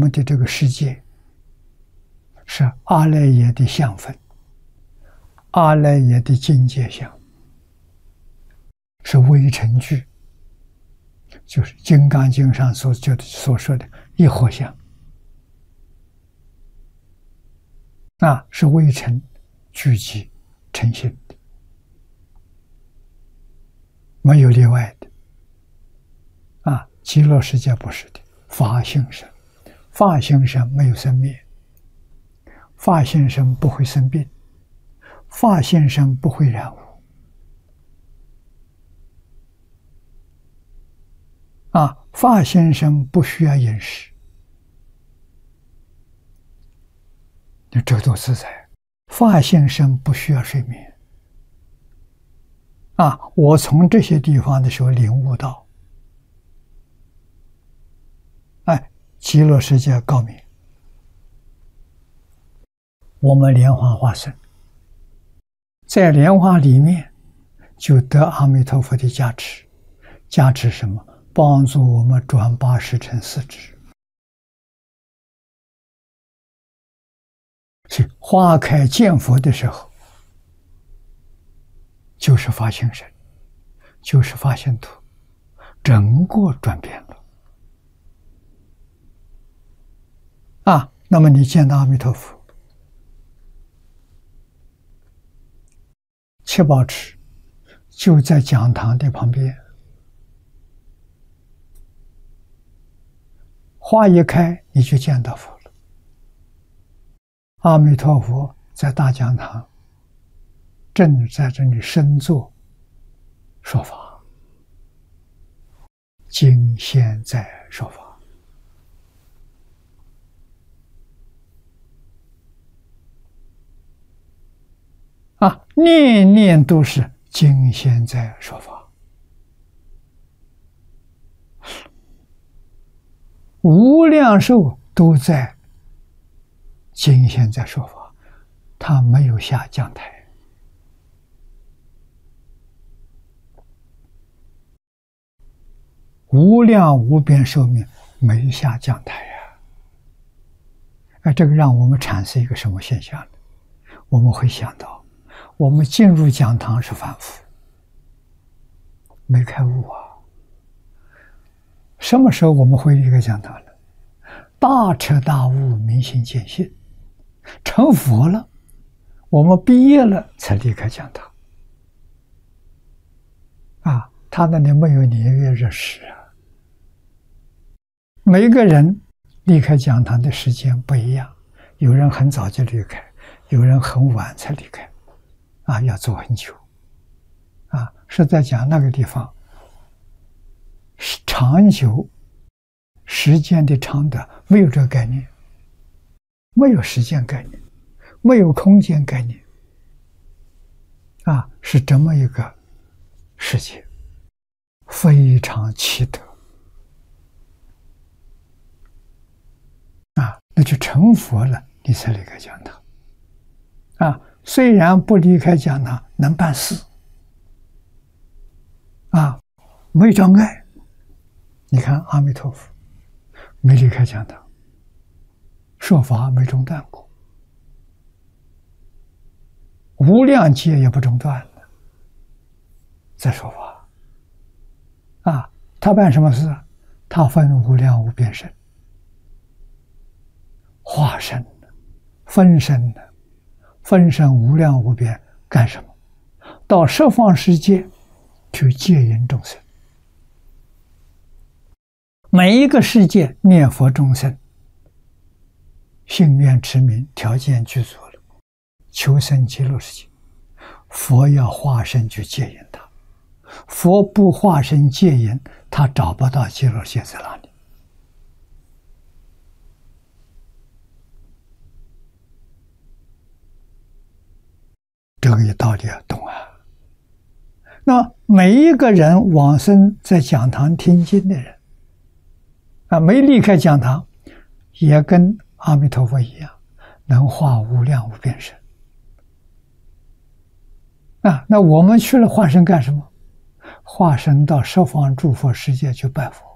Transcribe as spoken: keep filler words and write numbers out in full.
们的这个世界是阿赖耶的相分，阿赖耶的境界相，是微尘具，就是《金刚经》上所就所说的一合相，啊，是微尘聚集成性的，没有例外的。啊，极乐世界不是的，法性身，法性身没有生灭，法性身不会生病，法性身不会染污。啊，法性身不需要饮食，你这多自在。法性身不需要睡眠。啊，我从这些地方的时候领悟到，哎，极乐世界告明，我们莲花化身，在莲花里面就得阿弥陀佛的加持，加持什么？帮助我们转八十成四智。所以花开见佛的时候，就是发心身，就是发心图，整个转变了。啊，那么你见到阿弥陀佛，七宝池就在讲堂的旁边，花一开你就见到佛了。阿弥陀佛在大讲堂正在这里深坐说法，今现在说法。啊，念念都是今现在说法，无量寿都在今现在说法，他没有下讲台。无量无边寿命没下讲台呀、啊！哎，这个让我们产生一个什么现象呢？我们会想到，我们进入讲堂是凡夫，没开悟啊。什么时候我们会离开讲堂呢？大彻大悟，明心见性，成佛了，我们毕业了才离开讲堂。啊，他那里没有年月日时啊。每个人离开讲堂的时间不一样，有人很早就离开，有人很晚才离开，啊，要走很久。啊，是在讲那个地方长久时间的长短没有这个概念，没有时间概念，没有空间概念，啊，是这么一个世界，非常奇特。啊，那就成佛了，你才离开讲堂。啊，虽然不离开讲堂，能办事。啊，没障碍。你看阿弥陀佛，没离开讲堂，说法没中断过，无量劫也不中断了，在说法。啊，他办什么事？他分无量无边身。化身的，分身的，分身无量无边干什么？到十方世界去接引众生。每一个世界念佛众生，信愿持名条件具足了，求生极乐世界，佛要化身去接引他。佛不化身接引，他找不到极乐世界在哪里。这个道理要懂啊。那每一个人往生在讲堂听经的人，啊，没离开讲堂，也跟阿弥陀佛一样，能化无量无边身。啊，那我们去了化身干什么？化身到十方诸佛世界去拜佛。